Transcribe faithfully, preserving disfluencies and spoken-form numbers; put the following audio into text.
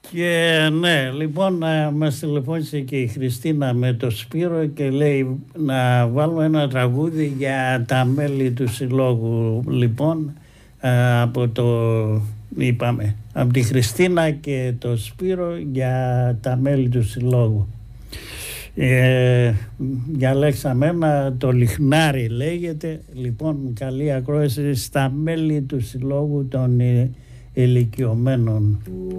Και ναι, λοιπόν, μας τηλεφώνησε και η Χριστίνα με το Σπύρο και λέει να βάλουμε ένα τραγούδι για τα μέλη του συλλόγου. Λοιπόν, από το, είπαμε, από τη Χριστίνα και το Σπύρο για τα μέλη του συλλόγου. Ε, διαλέξαμε ένα, το Λιχνάρι λέγεται. Λοιπόν, καλή ακρόαση στα μέλη του συλλόγου των ηλικιωμένων.